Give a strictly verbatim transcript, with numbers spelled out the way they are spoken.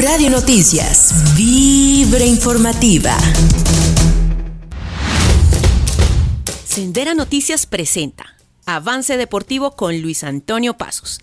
Radio Noticias, Vibra Informativa. Sendera Noticias presenta Avance Deportivo con Luis Antonio Pasos.